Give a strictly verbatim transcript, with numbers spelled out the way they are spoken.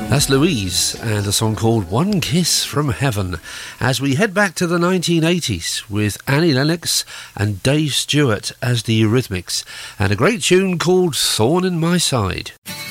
That's Louise and a song called One Kiss from Heaven as we head back to the nineteen eighties with Annie Lennox and Dave Stewart as the Eurythmics and a great tune called Thorn in My Side.